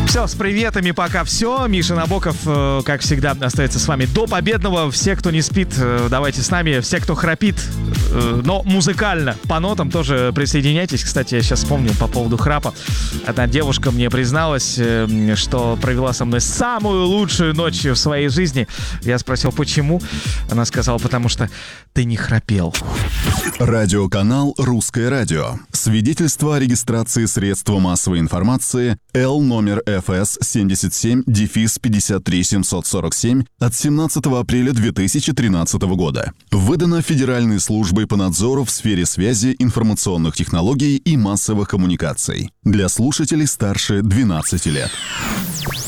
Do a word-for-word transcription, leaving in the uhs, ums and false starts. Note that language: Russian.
Все, с приветами пока все. Миша Набоков, э, как всегда, остается с вами до победного. Все, кто не спит, э, давайте с нами. Все, кто храпит, э, но музыкально, по нотам, тоже присоединяйтесь. Кстати, я сейчас вспомнил по поводу храпа. Одна девушка мне призналась, э, что провела со мной самую лучшую ночь в своей жизни. Я спросил, почему? Она сказала, потому что ты не храпел. Радиоканал «Русское радио». Свидетельство о регистрации средства массовой информации Л номер эф эс семьдесят семь пятьдесят три семьсот сорок семь от семнадцатого апреля две тысячи тринадцатого года. Выдано Федеральной службой по надзору в сфере связи, информационных технологий и массовых коммуникаций. Для слушателей старше двенадцати лет.